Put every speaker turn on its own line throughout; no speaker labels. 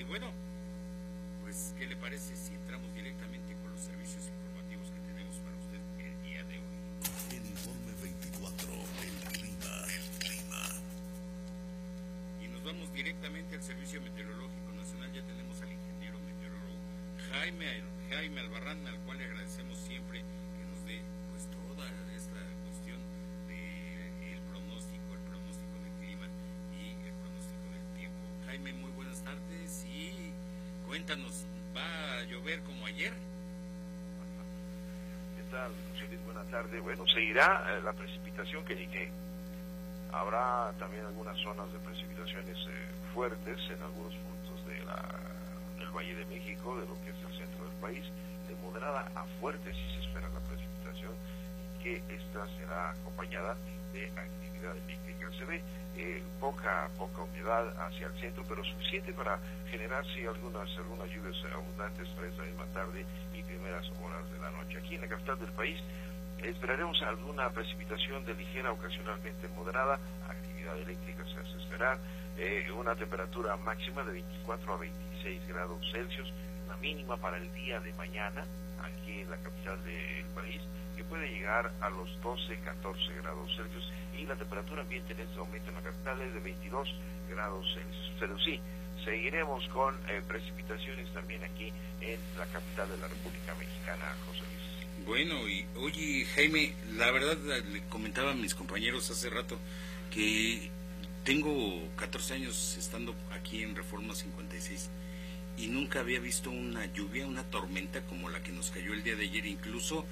bueno, pues, ¿qué le parece si entramos directamente con los servicios informativos que tenemos para usted el día de hoy?
El informe 24, el clima.
Y nos vamos directamente al Servicio Meteorológico Nacional. Ya tenemos al ingeniero meteorólogo Jaime Albarrán, al cual le agradecemos siempre que nos dé pues toda esta cuestión del pronóstico del clima y el pronóstico del tiempo. Jaime, muy buenas tardes y cuéntanos, ¿va a llover como ayer?
¿Qué tal, José Luis? Buenas tardes. Bueno, seguirá la precipitación que indiqué. Habrá también algunas zonas de precipitaciones fuertes en algunos puntos del Valle de México, de lo que es el centro del país, de moderada a fuerte si se espera la precipitación, y que esta será acompañada de actividad eléctrica. Se ve poca humedad hacia el centro, pero suficiente para generar sí algunas lluvias abundantes para esta misma tarde y primeras horas de la noche. Aquí en la capital del país esperaremos alguna precipitación de ligera, ocasionalmente moderada, actividad eléctrica se hace esperar, una temperatura máxima de 24 a 26 grados Celsius, la mínima para el día de mañana, aquí en la capital del país, que puede llegar a los 12-14 grados Celsius, y la temperatura ambiente en este momento en la capital es de 22 grados Celsius. Pero sí, seguiremos con precipitaciones también aquí en la capital de la República Mexicana, José Luis.
Bueno, y oye, Jaime, la verdad le comentaba a mis compañeros hace rato que tengo 14 años estando aquí en Reforma 56 y nunca había visto una lluvia, una tormenta como la que nos cayó el día de ayer. Incluso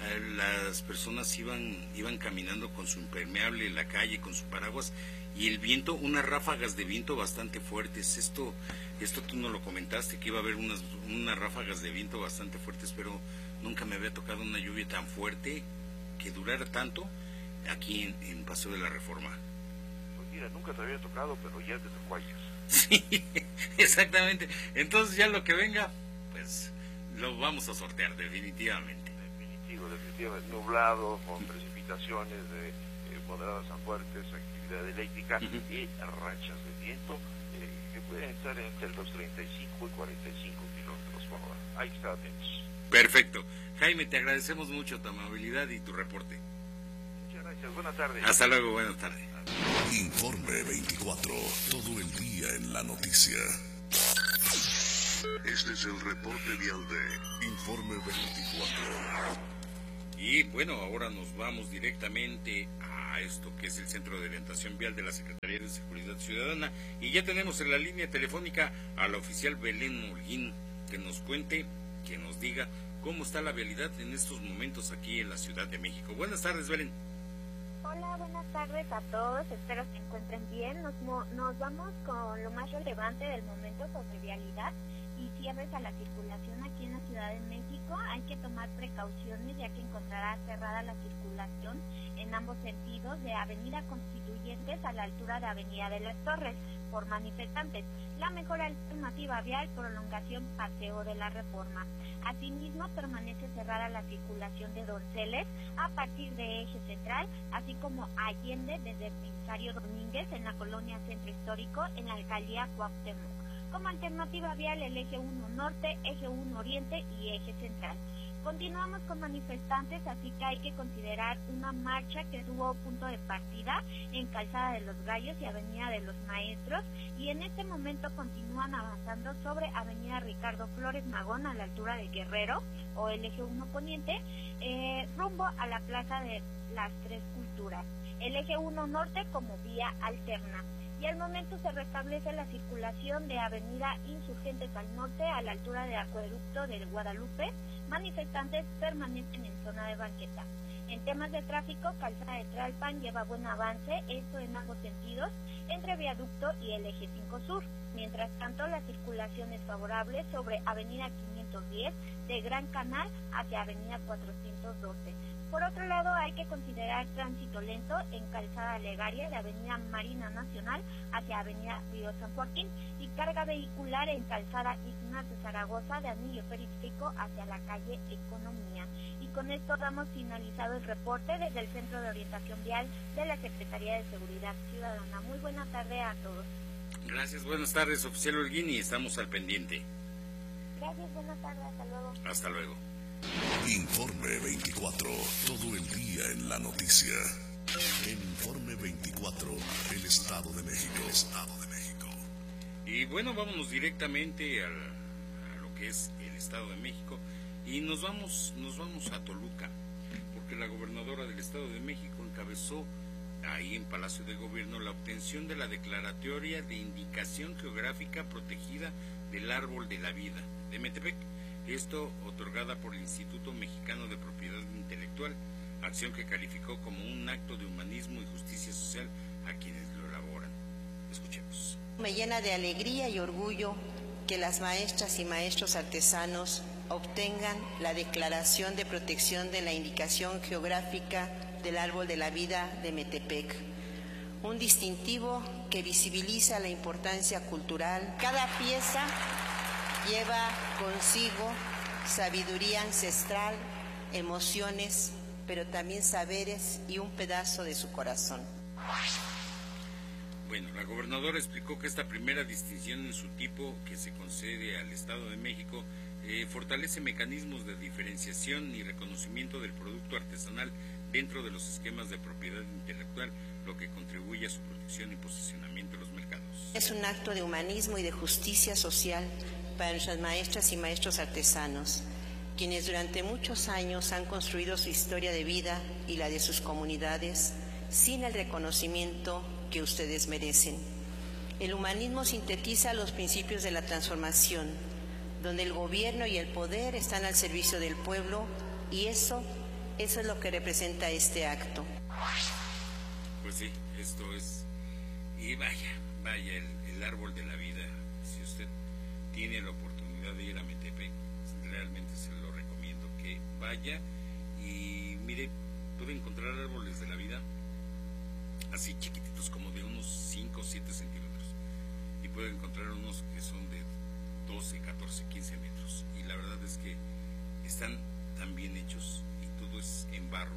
las personas iban caminando con su impermeable en la calle, con su paraguas, y el viento, unas ráfagas de viento bastante fuertes. Esto tú no lo comentaste, que iba a haber unas ráfagas de viento bastante fuertes, pero nunca me había tocado una lluvia tan fuerte que durara tanto aquí en Paseo de la Reforma.
Pues mira, nunca te había tocado, pero ya te tocó ayer.
Sí, exactamente. Entonces ya lo que venga, pues lo vamos a sortear definitivamente.
Definitivamente nublado, con precipitaciones de moderadas a fuertes, actividad eléctrica y rachas de viento que pueden estar entre los 35 y 45 kilómetros por hora. Hay que estar atentos.
Perfecto. Jaime, te agradecemos mucho tu amabilidad y tu reporte.
Muchas gracias. Buenas tardes.
Hasta luego. Buenas tardes.
Informe 24, todo el día en la noticia. Este es el reporte vial de Informe 24.
Y bueno, ahora nos vamos directamente a esto que es el Centro de Orientación Vial de la Secretaría de Seguridad Ciudadana, y ya tenemos en la línea telefónica a la oficial Belén Holguín, que nos cuente, que nos diga cómo está la vialidad en estos momentos aquí en la Ciudad de México. Buenas tardes, Belén.
Hola, buenas tardes a todos, espero se encuentren bien. Nos vamos con lo más relevante del momento sobre vialidad y cierres a la circulación aquí en la Ciudad de México. Hay que tomar precauciones ya que encontrará cerrada la circulación en ambos sentidos de Avenida Constituyentes a la altura de Avenida de las Torres por manifestantes. La mejor alternativa vial, prolongación Paseo de la Reforma. Asimismo, permanece cerrada la circulación de Donceles a partir de Eje Central, así como Allende desde Pisario Domínguez en la colonia Centro Histórico en la alcaldía Cuauhtémoc. Como alternativa vial, el Eje 1 Norte, Eje 1 Oriente y Eje Central. Continuamos con manifestantes, así que hay que considerar una marcha que tuvo punto de partida en Calzada de los Gallos y Avenida de los Maestros, y en este momento continúan avanzando sobre Avenida Ricardo Flores Magón a la altura de Guerrero o el Eje 1 Poniente, rumbo a la Plaza de las Tres Culturas. El Eje 1 Norte como vía alterna. Y al momento se restablece la circulación de Avenida Insurgentes al norte a la altura de Acueducto del Guadalupe. Manifestantes permanecen en zona de banqueta. En temas de tráfico, Calzada de Tlalpan lleva buen avance, esto en ambos sentidos, entre Viaducto y el Eje 5 Sur. Mientras tanto, la circulación es favorable sobre Avenida 510 de Gran Canal hacia Avenida 412. Por otro lado, hay que considerar tránsito lento en Calzada Legaria de Avenida Marina Nacional hacia Avenida Río San Joaquín y carga vehicular en Calzada Ignacio Zaragoza de Anillo Periférico hacia la calle Economía. Y con esto damos finalizado el reporte desde el Centro de Orientación Vial de la Secretaría de Seguridad Ciudadana. Muy buena tarde a todos.
Gracias, buenas tardes, oficial Holguín, y estamos al pendiente.
Gracias, buenas tardes, hasta luego.
Hasta luego.
Informe 24, todo el día en la noticia. Informe 24, el Estado de México. El Estado de México.
Y bueno, vámonos directamente a lo que es el Estado de México y nos vamos a Toluca, porque la gobernadora del Estado de México encabezó ahí en Palacio de Gobierno la obtención de la declaratoria de indicación geográfica protegida del Árbol de la Vida de Metepec, esto otorgada por el Instituto Mexicano de Propiedad Intelectual, acción que calificó como un acto de humanismo y justicia social a quienes lo elaboran. Escuchemos.
Me llena de alegría y orgullo que las maestras y maestros artesanos obtengan la declaración de protección de la indicación geográfica del Árbol de la Vida de Metepec, un distintivo que visibiliza la importancia cultural. Cada pieza lleva consigo sabiduría ancestral, emociones, pero también saberes y un pedazo de su corazón.
Bueno, la gobernadora explicó que esta primera distinción en su tipo que se concede al Estado de México fortalece mecanismos de diferenciación y reconocimiento del producto artesanal dentro de los esquemas de propiedad intelectual, lo que contribuye a su protección y posicionamiento en los mercados.
Es un acto de humanismo y de justicia social para nuestras maestras y maestros artesanos, quienes durante muchos años han construido su historia de vida y la de sus comunidades sin el reconocimiento que ustedes merecen. El humanismo sintetiza los principios de la transformación, donde el gobierno y el poder están al servicio del pueblo, y eso es lo que representa este acto.
Pues sí, esto es, y vaya el Árbol de la Vida. Si usted tiene la oportunidad de ir a Metepec, realmente se lo recomiendo que vaya y mire, puede encontrar árboles de la vida así chiquititos, como de unos 5 o 7 centímetros, y puede encontrar unos que son de 12, 14, 15 metros, y la verdad es que están tan bien hechos y todo es en barro,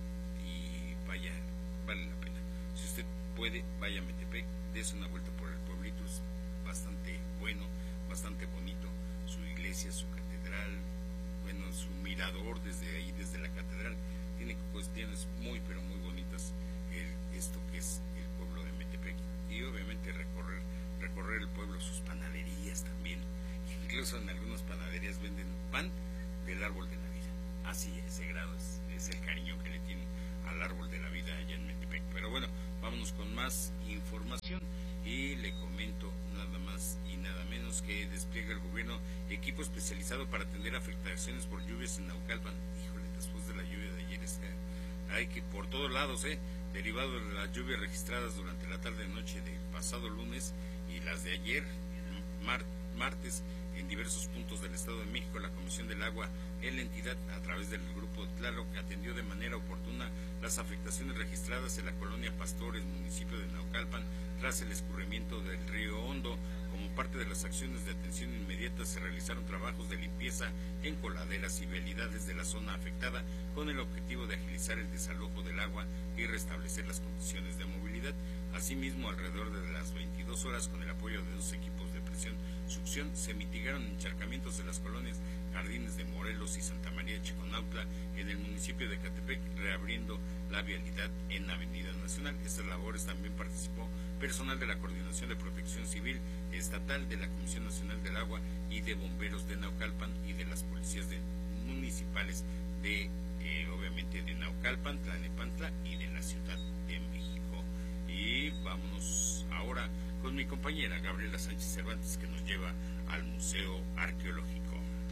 y vaya, vale la pena. Si usted puede, vaya a Metepec, dése una vuelta por el pueblito, es bastante bueno, bastante bonito, su iglesia, su catedral, bueno, su mirador desde ahí, desde la catedral, tiene cuestiones muy, pero muy bonitas, esto que es el pueblo de Metepec, y obviamente recorrer el pueblo, sus panaderías también, incluso en algunas panaderías venden pan del Árbol de la Vida, así ese grado es el cariño que le tienen al Árbol de la Vida allá en Metepec. Pero bueno, vámonos con más información y le comento nada más y nada menos que despliega el gobierno equipo especializado para atender afectaciones por lluvias en Naucalpan. Híjole, después de la lluvia de ayer hay que por todos lados, derivado de las lluvias registradas durante la tarde-noche del pasado lunes y las de ayer, martes, en diversos puntos del Estado de México, la Comisión del Agua en la entidad, a través del Grupo Tlaloc, atendió de manera oportuna las afectaciones registradas en la colonia Pastores, municipio de Naucalpan, tras el escurrimiento del río Hondo. Como parte de las acciones de atención inmediata, se realizaron trabajos de limpieza en coladeras y vialidades de la zona afectada, con el objetivo de agilizar el desalojo del agua y restablecer las condiciones de movilidad. Asimismo, alrededor de las 22 horas, con el apoyo de 2 equipos de presión-succión, se mitigaron encharcamientos en las colonias Jardines de Morelos y Santa María Chiconautla en el municipio de Catepec, reabriendo la vialidad en la Avenida Nacional. Estas labores también participó personal de la Coordinación de Protección Civil Estatal, de la Comisión Nacional del Agua y de Bomberos de Naucalpan y de las policías municipales de, obviamente, de Naucalpan, Tlalnepantla y de la Ciudad de México. Y vámonos ahora con mi compañera Gabriela Sánchez Cervantes, que nos lleva al Museo Arqueológico.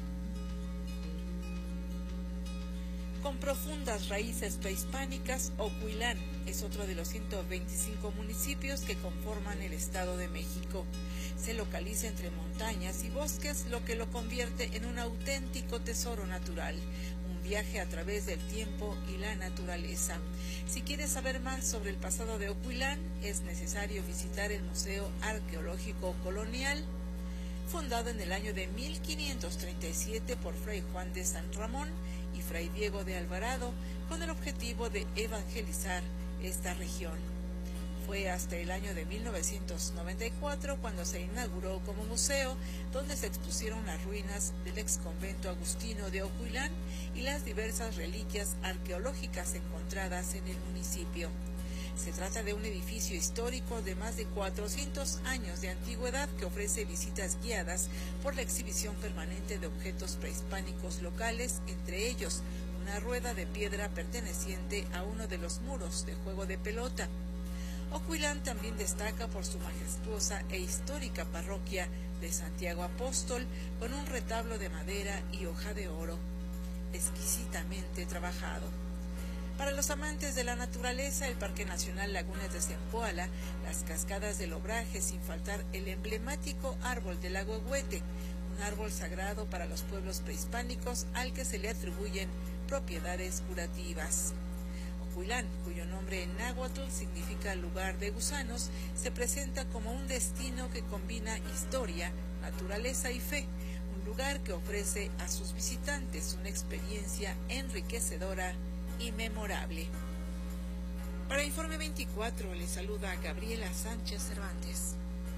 Con profundas raíces prehispánicas, Ocuilán es otro de los 125 municipios que conforman el Estado de México. Se localiza entre montañas y bosques, lo que lo convierte en un auténtico tesoro natural, un viaje a través del tiempo y la naturaleza. Si quieres saber más sobre el pasado de Ocuilán, es necesario visitar el Museo Arqueológico Colonial, fundado en el año de 1537 por Fray Juan de San Ramón y Fray Diego de Alvarado, con el objetivo de evangelizar esta región. Fue hasta el año de 1994 cuando se inauguró como museo, donde se expusieron las ruinas del ex convento agustino de Ocuilán y las diversas reliquias arqueológicas encontradas en el municipio. Se trata de un edificio histórico de más de 400 años de antigüedad que ofrece visitas guiadas por la exhibición permanente de objetos prehispánicos locales, entre ellos una rueda de piedra perteneciente a uno de los muros de juego de pelota. Ocuilán también destaca por su majestuosa e histórica parroquia de Santiago Apóstol, con un retablo de madera y hoja de oro, exquisitamente trabajado. Para los amantes de la naturaleza, el Parque Nacional Lagunas de Zempoala, las cascadas del Obraje, sin faltar el emblemático árbol del Ahuehuete, un árbol sagrado para los pueblos prehispánicos al que se le atribuyen propiedades curativas. Ocuilán, cuyo nombre en náhuatl significa lugar de gusanos, se presenta como un destino que combina historia, naturaleza y fe, un lugar que ofrece a sus visitantes una experiencia enriquecedora y memorable. Para Informe 24 le saluda Gabriela Sánchez Cervantes.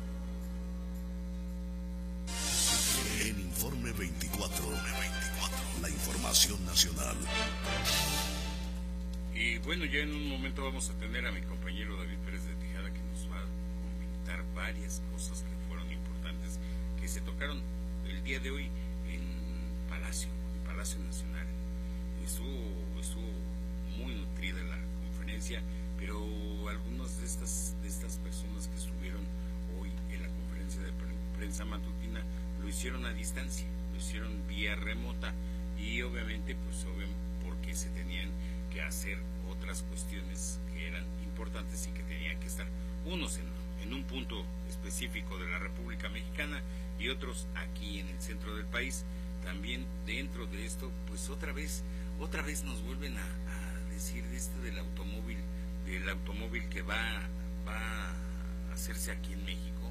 En Informe 24, la información nacional.
Y bueno, ya en un momento vamos a tener a mi compañero David Pérez de Tejada, que nos va a comentar varias cosas que fueron importantes, que se tocaron el día de hoy en Palacio Nacional. Estuvo muy nutrida la conferencia, pero algunas de estas personas que estuvieron hoy en la conferencia de prensa matutina lo hicieron a distancia, lo hicieron vía remota, y obviamente porque se tenían que hacer otras cuestiones que eran importantes y que tenían que estar unos en un punto específico de la República Mexicana y otros aquí en el centro del país. También dentro de esto, pues otra vez nos vuelven a decir de esto del automóvil que va a hacerse aquí en México,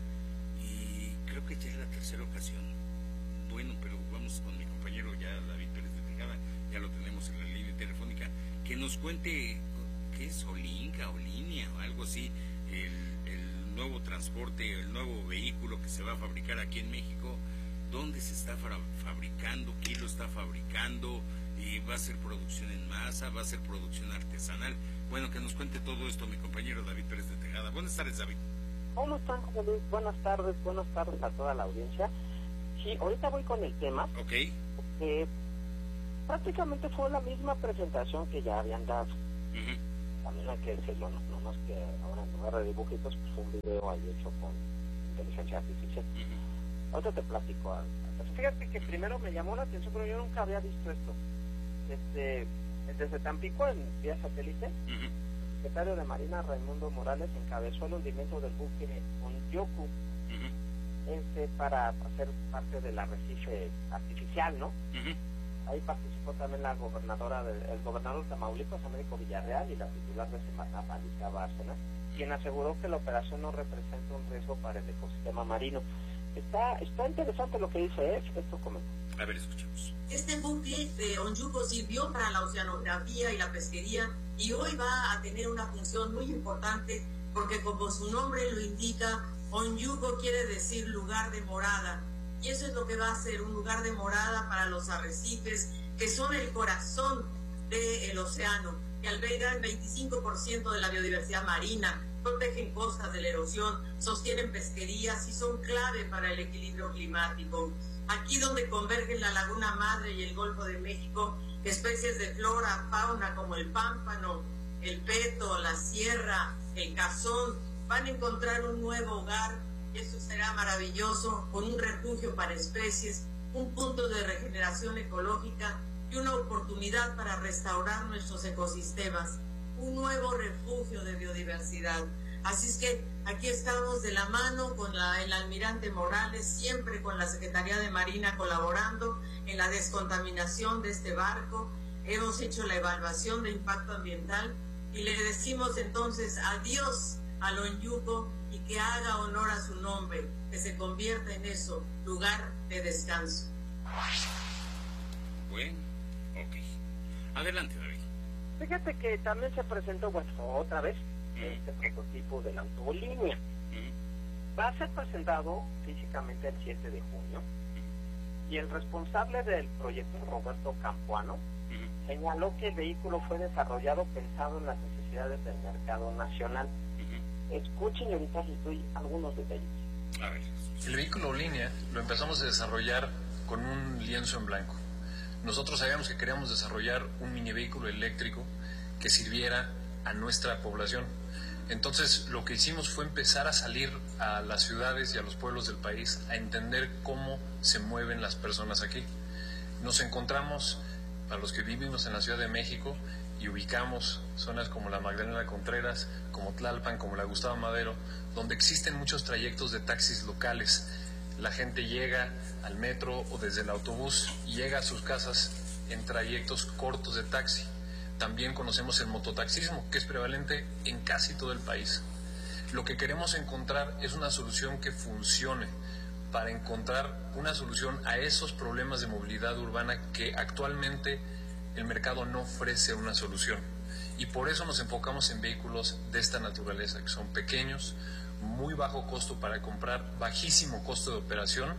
y creo que ya es la tercera ocasión. Bueno, pero vamos con mi compañero ya David Pérez de Tejada, ya lo tenemos en la línea telefónica, que nos cuente qué es Olinka o Línea o algo así, el nuevo transporte, el nuevo vehículo que se va a fabricar aquí en México, dónde se está fabricando, quién lo está fabricando, y va a ser producción en masa, va a ser producción artesanal. Bueno, que nos cuente todo esto mi compañero David Pérez de Tejada. Buenas tardes, David.
¿Cómo están, José Luis? Buenas tardes a toda la audiencia. Sí, ahorita voy con el tema.
Ok.
Prácticamente fue la misma presentación que ya habían dado. También hay que decirlo, no más que ahora en lugar de dibujitos, pues fue un video ahí hecho con inteligencia artificial. Ahorita te platico. Fíjate que primero me llamó la atención, pero yo nunca había visto esto. Desde Tampico, en vía satélite, el secretario de Marina, Raimundo Morales, encabezó el hundimiento del buque Onyoku, para hacer parte del arrecife artificial, ¿no? Ahí participó también el gobernador de Tamaulipas, Américo Villarreal, y la titular de Semarnat, Alicia Bárcenas, quien aseguró que la operación no representa un riesgo para el ecosistema marino. Está interesante lo que dice esto comenta.
A ver, escuchemos.
Este buque de Onjuco sirvió para la oceanografía y la pesquería, y hoy va a tener una función muy importante porque, como su nombre lo indica, Onjuco quiere decir lugar de morada, y eso es lo que va a ser, un lugar de morada para los arrecifes, que son el corazón del océano, que albergan el 25% de la biodiversidad marina, protegen costas de la erosión, sostienen pesquerías y son clave para el equilibrio climático. Aquí donde convergen la Laguna Madre y el Golfo de México, especies de flora, fauna como el pámpano, el peto, la sierra, el cazón, van a encontrar un nuevo hogar, y eso será maravilloso, con un refugio para especies, un punto de regeneración ecológica y una oportunidad para restaurar nuestros ecosistemas, un nuevo refugio de biodiversidad. Así es que aquí estamos de la mano con el almirante Morales, siempre con la Secretaría de Marina colaborando en la descontaminación de este barco. Hemos hecho la evaluación de impacto ambiental y le decimos entonces adiós al Onjuco, y que haga honor a su nombre, que se convierta en eso, lugar de descanso.
Bueno, ok. Adelante, David.
Fíjate que también se presentó, otra vez, este prototipo del auto línea. Va a ser presentado físicamente el 7 de junio y el responsable del proyecto, Roberto Campuano, señaló que el vehículo fue desarrollado pensado en las necesidades del mercado nacional. Escuchen y ahorita les doy algunos detalles.
A ver.
El vehículo línea lo empezamos a desarrollar con un lienzo en blanco. Nosotros sabíamos que queríamos desarrollar un mini vehículo eléctrico que sirviera a nuestra población. Entonces lo que hicimos fue empezar a salir a las ciudades y a los pueblos del país a entender cómo se mueven las personas aquí. Nos encontramos, para los que vivimos en la Ciudad de México y ubicamos zonas como la Magdalena Contreras, como Tlalpan, como la Gustavo Madero, donde existen muchos trayectos de taxis locales. La gente llega al metro o desde el autobús y llega a sus casas en trayectos cortos de taxi. También conocemos el mototaxismo, que es prevalente en casi todo el país. Lo que queremos encontrar es una solución que funcione, para encontrar una solución a esos problemas de movilidad urbana que actualmente el mercado no ofrece una solución. Y por eso nos enfocamos en vehículos de esta naturaleza, que son pequeños, muy bajo costo para comprar, bajísimo costo de operación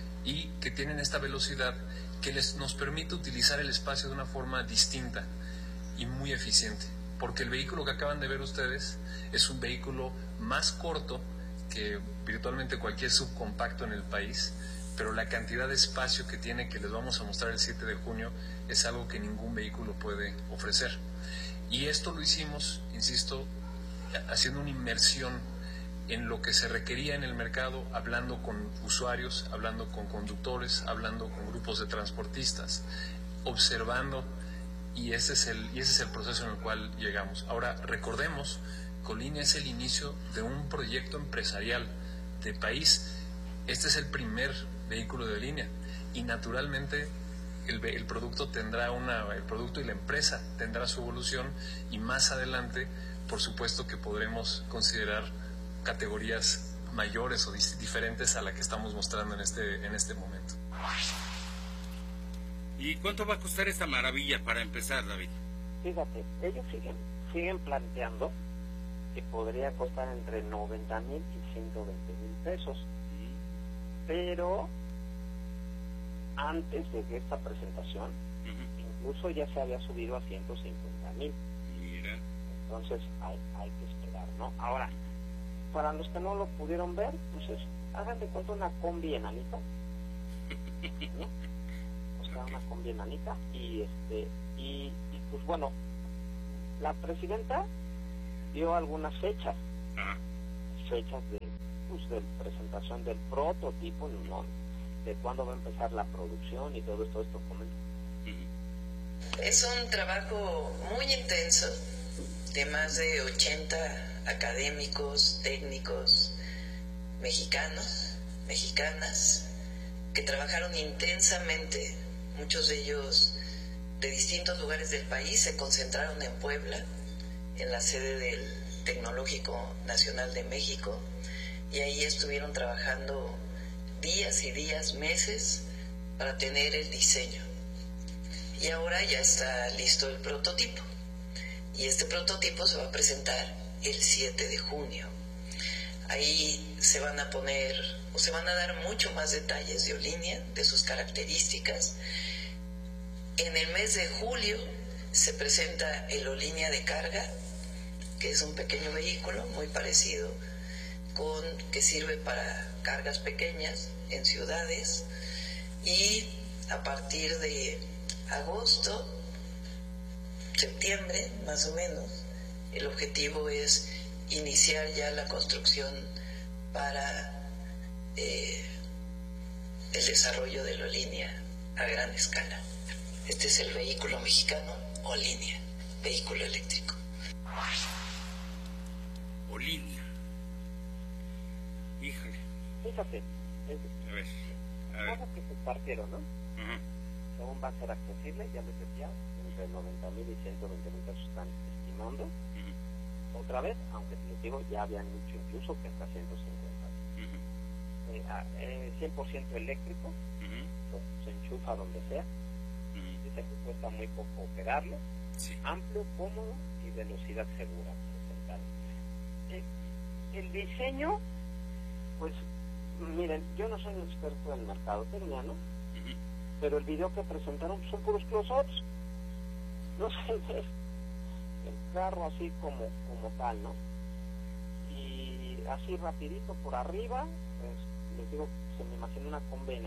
y que tienen esta velocidad que nos permite utilizar el espacio de una forma distinta y muy eficiente, porque el vehículo que acaban de ver ustedes es un vehículo más corto que virtualmente cualquier subcompacto en el país, pero la cantidad de espacio que tiene, que les vamos a mostrar el 7 de junio, es algo que ningún vehículo puede ofrecer. Y esto lo hicimos, insisto, haciendo una inmersión en lo que se requería en el mercado, hablando con usuarios, hablando con conductores, hablando con grupos de transportistas, observando. Y ese es el proceso en el cual llegamos. Ahora, recordemos que Línea es el inicio de un proyecto empresarial de país. Este es el primer vehículo de Línea y naturalmente el producto el producto y la empresa tendrá su evolución y más adelante, por supuesto que podremos considerar categorías mayores o diferentes a la que estamos mostrando en este momento.
¿Y cuánto va a costar esta maravilla para empezar, David?
Fíjate, ellos siguen planteando que podría costar entre 90,000 y 120,000 pesos. Pero antes de esta presentación, incluso ya se había subido a 150,000. Mira. Entonces hay que esperar, ¿no? Ahora, para los que no lo pudieron ver, pues hagan de cuenta una combi enanita, ¿no? Una combi enanita y pues bueno, la presidenta dio algunas fechas de presentación del prototipo, ¿no? De cuándo va a empezar la producción y todo estos documentos.
Es un trabajo muy intenso de más de 80 académicos, técnicos mexicanos, mexicanas, que trabajaron intensamente. Muchos de ellos de distintos lugares del país se concentraron en Puebla, en la sede del Tecnológico Nacional de México, y ahí estuvieron trabajando días y días, meses, para tener el diseño. Y ahora ya está listo el prototipo. Y este prototipo se va a presentar el 7 de junio. Ahí se van a poner, o se van a dar mucho más detalles de Olínea, de sus características. En el mes de julio se presenta el Olínea de carga, que es un pequeño vehículo muy parecido, que sirve para cargas pequeñas en ciudades. Y a partir de agosto, septiembre más o menos, el objetivo es iniciar ya la construcción para el desarrollo de la línea a gran escala. Este es el vehículo mexicano Olínea, vehículo eléctrico.
Olínea. Híjole.
Fíjate,
a ver.
Cosas que se partieron, ¿no? Según va a ser accesible, ya les decía, entre 90,000 y 120,000 pesos están estimando. Otra vez, aunque les digo, ya habían dicho incluso que hasta 150. 100% eléctrico, se enchufa donde sea. Dice que cuesta muy poco operarlo. Amplio, cómodo y velocidad segura. El diseño, pues, miren, yo no soy un experto en mercadotecnia, ¿no? Pero el video que presentaron son puros close-ups. No se ve el carro así como tal, ¿no? Y así rapidito por arriba, pues, les digo, se me imagina una convena